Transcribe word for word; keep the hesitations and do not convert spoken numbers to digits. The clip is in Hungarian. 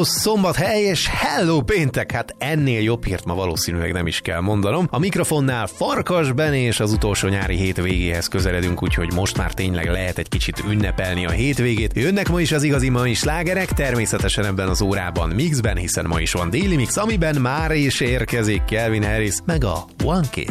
Hello szombathely és hello péntek, hát ennél jobb hírt ma valószínűleg nem is kell mondanom. A mikrofonnál Farkas Benni, és az utolsó nyári hétvégéhez közeledünk, úgyhogy most már tényleg lehet egy kicsit ünnepelni a hétvégét. Jönnek ma is az igazi mai slágerek, természetesen ebben az órában mixben, hiszen ma is van déli mix, amiben már is érkezik Calvin Harris, meg a One Kiss.